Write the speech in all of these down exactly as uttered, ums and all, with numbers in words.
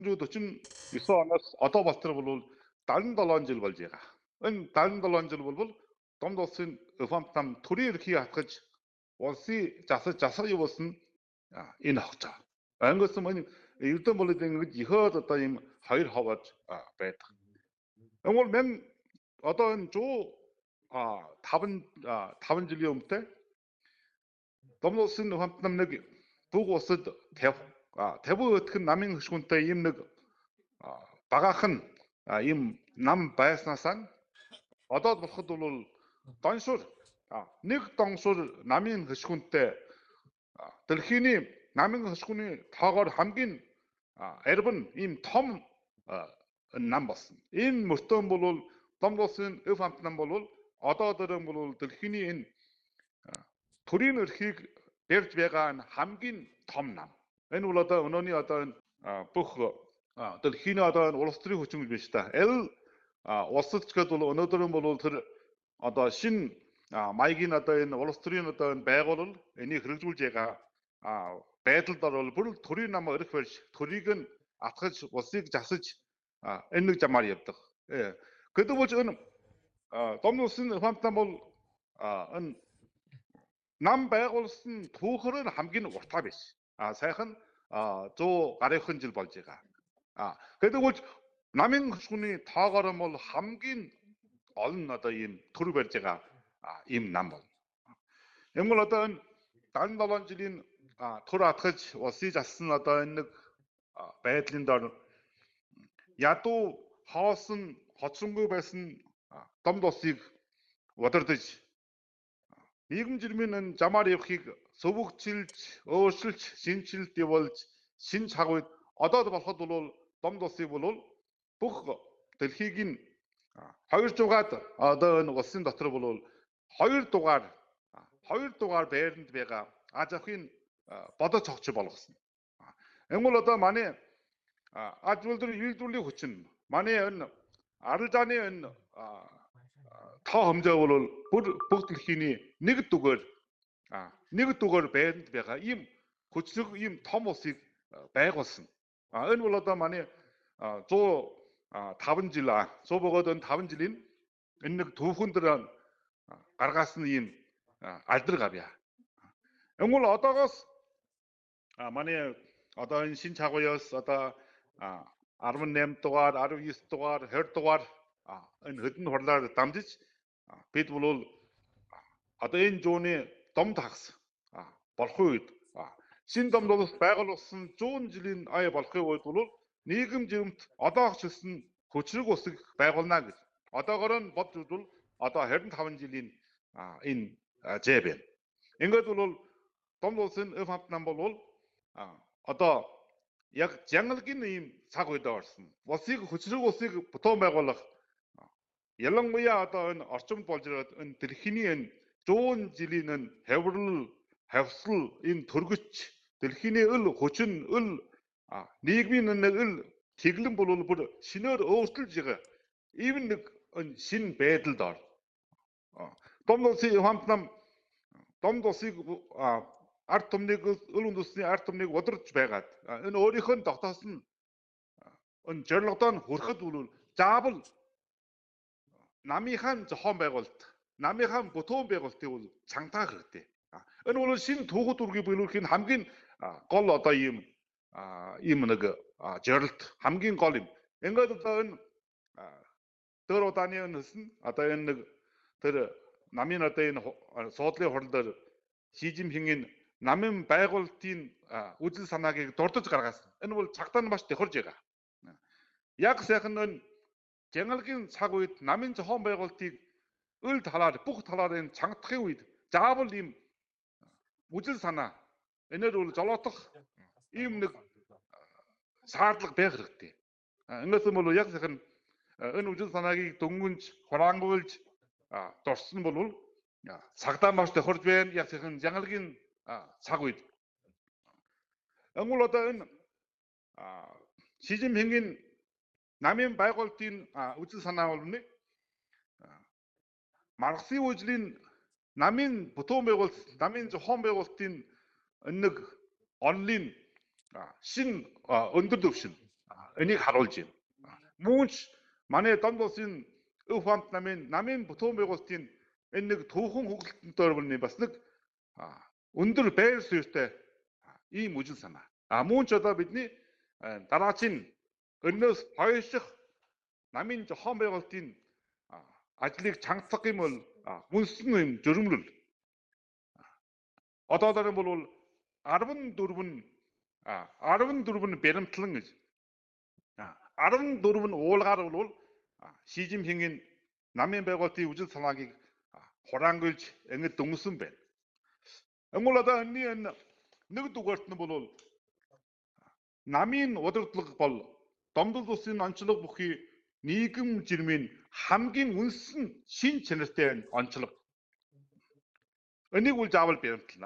사천구백구십구 оноос одоо болтол бол седьмдесят долоо жил болж байгаа. Энэ седьмдесят долоо жил бол Домд улсын өвөмт нам төрийн эрхийг хатгаж улсын засаж засаг явуулсан энэ хогц. Ангиус мань Эрдэнэ болоод ингэж ихөөд одоо ийм хоёр ховоод байдаг. Тэгвэл мен одоо энэ one oh five жилийн өмнөтэй Домд улсын өвөмт нам нэг бүг усад fifty өтгөн намын хөшгүнтэй ийм нэг багахан ийм нам байснасаа одоо болоход бол доншуур нэг доншуур намын хөшгүнтэй дэлхийн намын хөшгүний тоогоор хамгийн арвин ийм том нам болсон. Энэ мөртөө бол Домд улсын өвөмт нам бол одоо дөрөв бол дэлхийн энэ төрийн эрхийг барьж байгаа хамгийн том нам. Энэ бол одоо өнөөний одоо энэ бүх дэлхийн одоо энэ улс төрийн хүчин биш та. Эл улсад ч гэдэг бол өнөөдөр бол тэр одоо шин маягийн одоо энэ улс төрийн одоо энэ байгуулал энийг хэрэгжүүлж байгаа байдалд бол бүр төрийн нам өрөх барьж төрийг нь атгаж улсыг засаж энэ нэг замаар явдаг. Гэдэг бол энэ Домд улсын өвөмт нам бол энэ нам байгуулсан түүхээр нь хамгийн уртаа биш. А сайхан one hundred гаруйхан жил болж байгаа. Гэдэг бол намын хөшгүний тоогоор бол хамгийн олон одоо ийм төр барьж байгаа ийм нам бол. Энэ бол одоо энэ седьмдесят долоо жилийн төр атгаж улсыг зассан одоо энэ нэг байдлын дор ядуу хоосон хоцронгүй байсан Домд улсыг удирдах нийгэм жирмийн энэ замаар явахыг сувгчилж, өөрчилж, шинжилт явуулж, шинж хагвд одоо болоход бол Домд улсыг бол бүх дэлхийг нь two hundred одоо энэ улсын дотор бол two дугаар two дугаар байранд байгаа аз авахын бодож цогч болгосон. Энэ бол одоо манай аз үйлдвэрийн үйлдвэрлэлийн хүчин манай энэ арилжааны энэ тоо хэмжээ бол бүр бүх дэлхийн нэг дугаар нэг дугаар байранд байгаа ийм хүчлэг ийм том улсыг байгуулсан. Энэ бол одоо манай one hundred five жил one hundred богоод энэ five жилийн энэ нэг түүхэн дээр гаргасан ийм алдраг авъя. Энэ бол одоогоос манай одоо энэ шинж хагуяас одоо eighty-eight дугаар, ninety-nine дугаар, twenty дугаар энэ хэдэн хурлаар дамжиж бид бол одоо энэ зууны Домд хагас болохын үед шинэ Домд улс байгуулсан one hundred жилийн ая болохын үед бол нийгэм жирэмт одоо ч гэсэн хүчрэг усыг байгуулна гэж. Одоогоор нь бодж үзвэл одоо twenty-five жилийн энэ зэ байна. Ингээд бол Домд улсын өвөмт нам бол одоо яг жангалгийн ийм цаг үед орсон. Улсыг хүчрэг улсыг бутуун байгуулах ялангуяа одоо энэ орчимд болж ирээд энэ дэлхийн энэ one hundred жилийн энэ хаврал, хавсал, энэ төргөч дэлхийн өл хүчин өл нийгмийн нэг өл тэглэн бол бүр шинээр өөрчилж байгаа. Even нэг шинэ байдалд ор. Домд улсын өвөмт нам Домд улсыг ард түмнийг өл үндэсний ард түмнийг удирдах байгаад энэ өөрийнхөө дотоосон энэ зорилгодоо хүрэхэд бол заавал намынхаа зохион байгуулалт, намынхаа бутуун байгуулалтыг бол цангатах хэрэгтэй. Энэ бол шинэ түүхт үргийг биелүүлэхийн хамгийн гол одоо ийм ийм нэг зорилт хамгийн гол юм. Ингээд одоо энэ дөр удааны өнсөн одоо энэ нэг тэр намын одоо энэ суудлын хурал дээр Ши Жинпингийн намын байгуулалтын үзэл санааг дурдж гаргасан. Энэ бол цагтаа маш тохирж байгаа. Яг сайхан энэ жангалгийн цаг үед намын зохион байгуулалтыг өл талаар бүх талаар энэ чангатахын үед заавал ийм үзэл санаа энээр бол золоотох ийм нэг шаардлага байх хэрэгтэй. Ингэээс бол яг сайхан энэ үзэл санааг дөнгөнж хураангуйлж дурсан бол цагтаа маш тохирж байна. Яг сайхан жангалгийн цаг үед. Энэ бол одоо энэ Ши Жинпингийн намын байгуулалтын үзэл санаа бол нэг Марксийн үжлийн намын бутуун байгуулалт, намын зохион байгуулалтын нэг онлын шин өндөр төвшин энийг харуулж байна. Мөн ч манай Дом улсын өв хамт намын намын бүтээн байгуулалтын энэ нэг түүхэн хөглөлтөнд орволны бас нэг өндөр байр суурьтай ийм үжил санаа. А мөн ч одоо бидний дараагийн өнөөс хойших намын зохион байгуулалтын ажлыг чангацах юм бол үнсэн юм жөрмлөл. Одоодор бол арван дөрвөн арван дөрвөн баримтлан гэж арван дөрвөн уулгаар бол Ши Жинпингийн намын байгуулалтын үжил санааг хураангуйлж ингэж дүнсэн байна. Өнгөл одоо энэ нэг дугаарт нь бол намын удирдлага бол Домдол улсын онцлог бүхий нийгэм жирмийн хамгийн үнсэн шин чанартай онцлог. Энийг үл заавал баримтлана.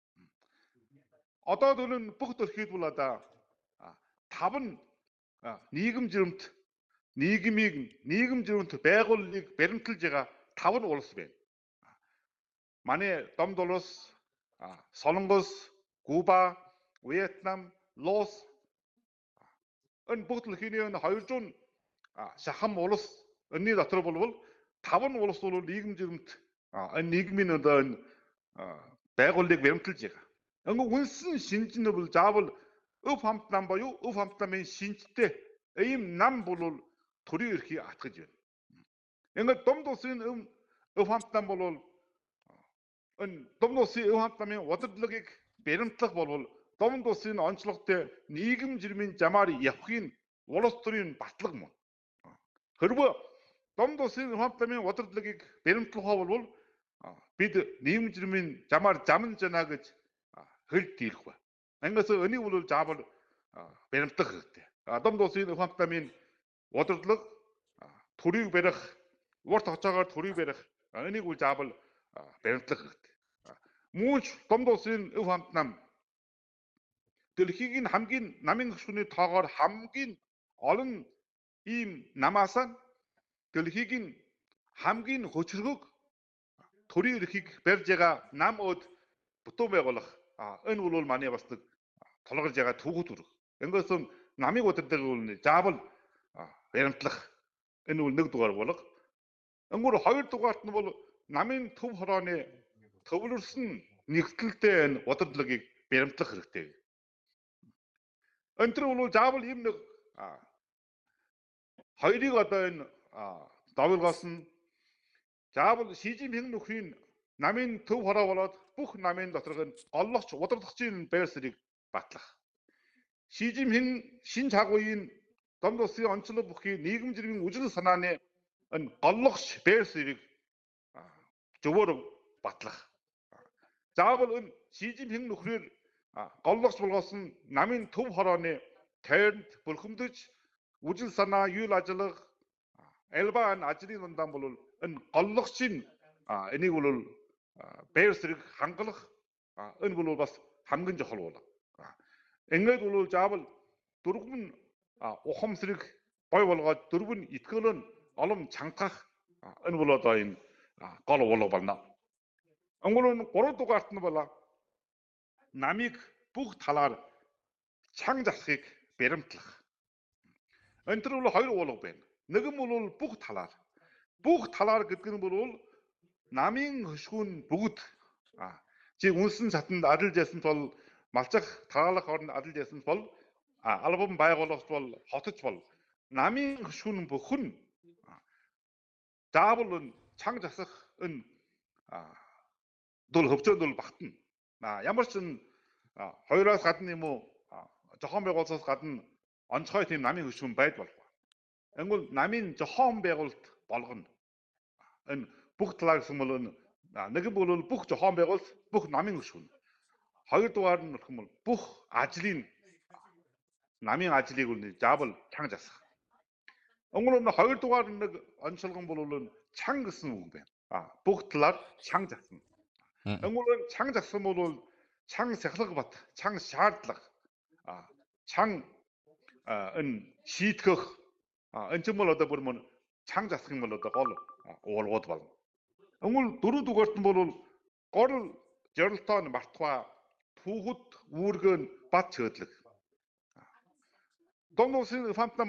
Одоо төлөв бүх төрхийд бол одоо таван нийгэм жирэмт нийгмийг нийгэм жирэмт байгууллагыг баримталж байгаа таван улс байна. Манай Домдол улс, Солонгос, Куба, Вьетнам, Лаос энэ бүх төрхийний хоёрдуун шахам улс энэний дотор бол таван улс бол нийгэм жирэмт энэ нийгмийн одоо энэ байгууллагыг баримталж байгаа. Өнгө үнсэн шинжин бол заавал өв хамт нам боёо өв хамт намын шинжтэй ийм нам бол төрийн эрхийг атгаж байна. Ингээд Домдол улсын өв хамт нам бол энэ Домдол улсын өв хамт намын удирдлагыг баримтлах бол Домдол улсын онцлогтой нийгэм жирмийн замаар явахын улс төрийн батлаг мөн. Хэрвээ Домдол улсын өв хамт намын удирдлагыг баримтлах бол бид нийгэм жирмийн замаар замн жана гэж хэл дийлэх ба. Ангаас энийг бол заавал баримтлах хэрэгтэй. Домдол улсын өв хамт намын удирдлага төрийг барих, урт хугацаагаар төрийг барих энийг бол заавал баримтлах хэрэгтэй. Мөн ч Домдол улсын өв хамт нам дэлхийн хамгийн намын гишүүний тоогоор хамгийн олон ийм намаас дэлхийн хамгийн хөчргөг төрийн эрхийг барьж байгаа нам өд бүтээн байгуулах энэ бол манай бас нэг тулгарж байгаа түүх төрөг. Ингээс намын удирдлагыг бол заавал баримтлах энэ бол нэг дугаар болго. Өнгөр хоёр дугаарт нь бол намын төв хорооны төвлөрсөн нэгтлэлтэй энэ удирдлагыг баримтлах хэрэгтэй. Өнтөр бол заавал ийм нэг хоёрыг одоо энэ давлгоос нь заавал Ши Жинпин нөхрийн намын төв хороо болоод бүх намын доторх нь оллогч удирдлагчийн байр суурийг батлах. Ши Жинпин шин чагуугийн Домдол улсын онцлог бүхий нийгэм жирмийн үжил санааны энэ голлогч байр суурийг зөвөр батлах. Заавал энэ Ши Жинпин нөхрөөр голлогч болгоос нь намын төв хорооны тойронд бүрхэмдэж үжил санаа, үйл ажиллагаа, альба энэ ажлын дундаа бол энэ голлогчийн энийг бол байр суурийг хангалах энэ бол бас хамгийн чухал бол. Ингээд бол заавал дөрвөн ухамсарыг гой болгоод дөрвөн итгэл нь олон чангах энэ бол одоо энэ гол уулга байна. Өнгөрөө гурав дугаарт нь бол намыг бүх талаар чанга засахыг баримтлах. Энэ төр бол хоёр уулга байна. Нэг нь бол бүх талаар. Бүх талаар гэдэг нь бол намын хөшгүүн бүгд чи үнсэн сатанд адилж ясан бол малцах таалах орнд адилж ясан бол албан байгуулалт бол хотож бол намын хөшгүүн бүхэн заавал чанга засах энэ дул хөвчөнд бол багтана. Ямар ч хоёроос гадна юм уу зохион байгуулалтаас гадна онцгой тийм намын хөшгүүн байд болов. Ангол намын зохион байгуулалт болгоно. Энэ бүх талаар гэсэн бол нэг нь бол бүх зохион байгуулалт бүх намын хөшгүүн. Хоёр дугаар нь бол бүх ажлын намын ажлыг бол заавал чанга засах. Өнгөрөө хоёр дугаар нэг онцлогон бол чанга гэсэн үг байна. Бүх талаар чанга засна. Өнгөрөө чанга зассан бол чанга сахилга бат, чанга шаардлага, чанга энэ шийтгэх энэ ч юм бол одоо бүр мөн чанга засах юм бол одоо гол уулгууд болно. Өнгөр дөрөв дугаарт нь бол гол жорилтоо мартва түүхэд үүргэн бат чөөдлөг. том улсын famтан